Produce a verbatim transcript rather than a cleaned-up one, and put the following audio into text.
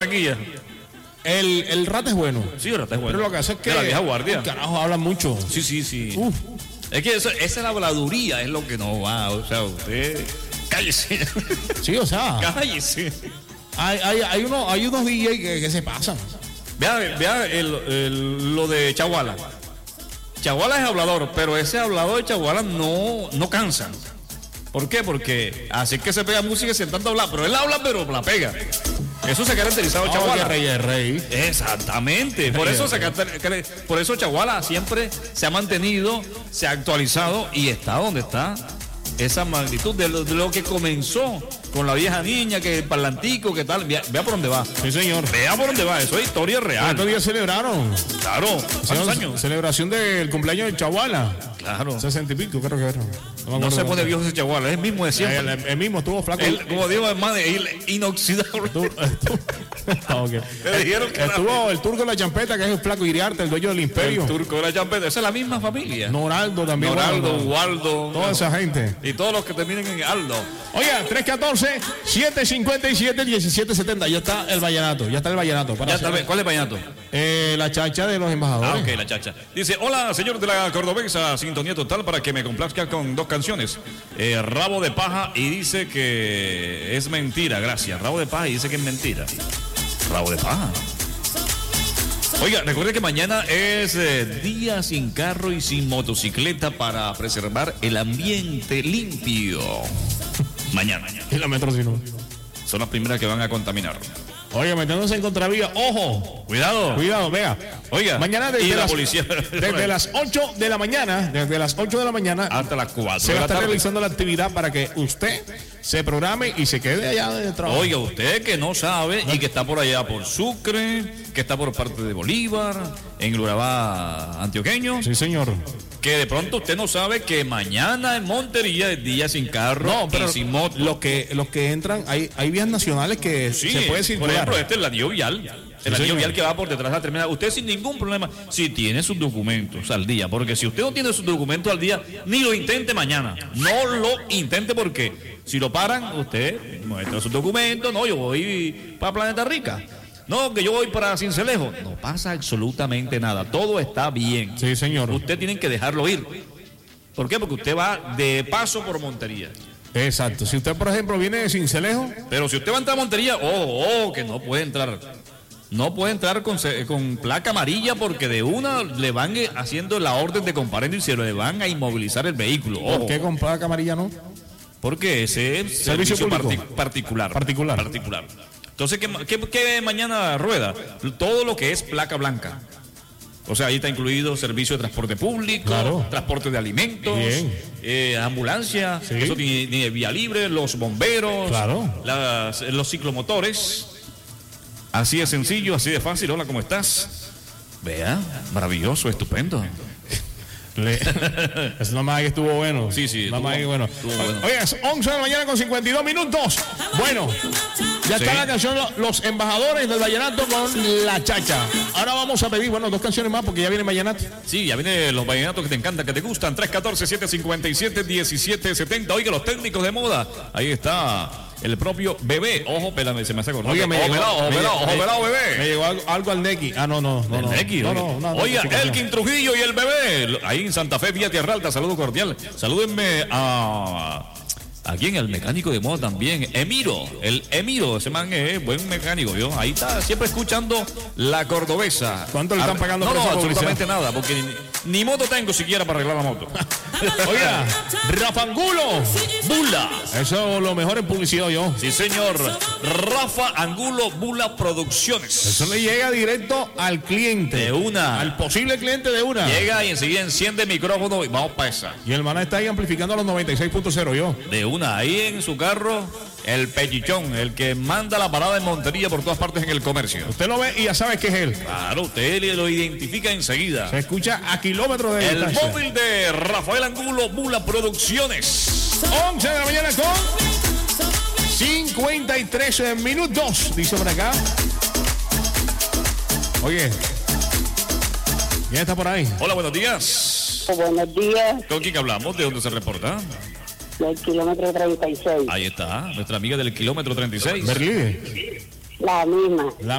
Barranquilla? El, el rata es bueno. Sí, el rata es bueno. Pero lo que hace es que... De la vieja guardia. Carajo, hablan mucho. Sí, sí, sí. Uf. Es que eso, esa habladuría es lo que no va. O sea, usted... Cállese. Sí, o sea... Cállese. Hay, hay, hay, uno, hay unos D J que, que se pasan. Vea, vea el, el, lo de Chaguala. Chaguala es hablador, pero ese hablador de Chaguala no, no cansa. ¿Por qué? Porque así es que se pega música sin tanto hablar, pero él habla, pero la pega. Eso se ha caracterizado Oh, Chaguala. que rey es rey. Exactamente. Por eso, se, por eso Chaguala siempre se ha mantenido, se ha actualizado y está donde está. Esa magnitud de lo, de lo que comenzó con la vieja niña, que el parlantico, que tal. Vea, vea por dónde va. Sí, señor. Vea por dónde va. Eso es historia real. ¿Cuántos días celebraron? Claro. ¿Cuántos años? Celebración del cumpleaños de Chaguala. Claro. Sesenta y pico, creo que era. No, no se pone viejo ese Chaguala, es el mismo de siempre. El, el, el mismo estuvo flaco. El, como digo, hermano, el inoxidable. Okay. Me dijeron que estuvo el turco de la champeta, que es el flaco Iriarte, el dueño del imperio. El turco de la champeta, esa es la misma familia. Noraldo también. Noraldo, bueno, Waldo. Toda esa gente. Y todos los que terminen en Aldo. Oiga, tres uno cuatro, siete cinco siete, uno siete siete cero. Ya está el vallenato. Ya está el vallenato. Para ya está, ¿cuál es el vallenato? Eh, la chacha de los embajadores. Ah, ok, la chacha. Dice, hola, señor de la Cordobesa, sintonía total para que me complazca con dos canciones. Eh, Rabo de Paja y dice que es mentira, gracias. Rabo de Paja y dice que es mentira. Rabo de Paja. Oiga, recuerde que mañana es eh, día sin carro y sin motocicleta para preservar el ambiente limpio. Mañana. Y la metro si no. Son las primeras que van a contaminar. Oiga, metiéndose en contravía, ojo. Cuidado. Cuidado, vea. Oiga, mañana desde, y la las, policía. desde las ocho de la mañana, desde las ocho de la mañana hasta las cuatro se va a estar realizando la actividad para que usted se programe y se quede allá de trabajo. Oiga, usted que no sabe y que está por allá por Sucre, que está por parte de Bolívar, en el Urabá antioqueño. Sí, señor. Que de pronto usted no sabe que mañana en Montería es día sin carro no, pero y sin moto. Los que, los que entran, hay, hay vías nacionales que sí, se puede circular. Por ejemplo, este es el anillo vial. Sí, el anillo señor. vial que va por detrás de la terminal. Usted sin ningún problema, si tiene sus documentos al día. Porque si usted no tiene sus documentos al día, ni lo intente mañana. No lo intente porque si lo paran, usted muestra sus documentos. No, yo voy para Planeta Rica. No, que yo voy para Cincelejo. No pasa absolutamente nada. Todo está bien. Sí, señor. Usted tiene que dejarlo ir. ¿Por qué? Porque usted va de paso por Montería. Exacto. Si usted, por ejemplo, viene de Cincelejo. Pero si usted va a entrar a Montería, oh, oh, que no puede entrar. No puede entrar con, con placa amarilla porque de una le van haciendo la orden de comparendo y se le van a inmovilizar el vehículo. Oh. ¿Por qué con placa amarilla no? Porque ese es servicio, servicio partic particular. Particular. Particular. Entonces, ¿qué, qué, ¿qué mañana rueda? Todo lo que es placa blanca. O sea, ahí está incluido servicio de transporte público, claro. transporte de alimentos, eh, ambulancia, sí. Eso tiene, tiene vía libre, los bomberos, claro. las, los ciclomotores. Así de sencillo, así de fácil. Hola, ¿cómo estás? Vea, maravilloso, estupendo. Es nada más que estuvo bueno. Sí, sí. Nada más que bueno. bueno. Oye, es once de la mañana con cincuenta y dos minutos. Bueno, ya está sí. La canción Los Embajadores del Vallenato con La Chacha. Ahora vamos a pedir, bueno, dos canciones más porque ya viene Vallenato. Sí, ya vienen los vallenatos que te encantan, que te gustan. tres uno cuatro, siete cinco siete, uno siete siete cero. Oiga, los técnicos de moda. Ahí está el propio Bebé. Ojo, espérame, se me hace acordar. Oye, me ojo, llegó, pelado, ojo, me pelado, llegó, ojo, pelado, Bebé. Me llegó algo, algo al Neki. Ah, no, no, no. El no, Neki, no, no, no, no, Oiga, no, no, Elkin Trujillo y el Bebé. Ahí en Santa Fe, vía Tierra Alta. Saludo cordial. Salúdenme a... Aquí en el mecánico de moda también, Emiro, el Emiro, ese man es buen mecánico, ¿vio? Ahí está, siempre escuchando La Cordobesa. ¿Cuánto le están pagando no, por no, esa absolutamente nada, porque ni, ni moto tengo siquiera para arreglar la moto. Oiga, Rafa Angulo, Bula. Eso es lo mejor en publicidad, yo. Sí, señor. Rafa Angulo Bula Producciones. Eso le llega directo al cliente. De una. Al posible cliente de una. Llega y enseguida enciende el micrófono y vamos para esa. Y el man está ahí amplificando a los noventa y seis punto cero, yo. De una, ahí en su carro, el pechichón, el que manda la parada en Montería por todas partes en el comercio. Usted lo ve y ya sabe que es él. Claro, usted lo identifica enseguida. Se escucha a kilómetros de el distancia. Móvil de Rafael Angulo Bula Producciones. once de la mañana con cincuenta y tres minutos. Dice por acá. Oye, ¿quién está por ahí? Hola, buenos días. Buenos días. ¿Con quién hablamos? ¿De dónde se reporta? Del kilómetro treinta y seis. Ahí está, nuestra amiga del kilómetro treinta y seis. Berlín. La misma. La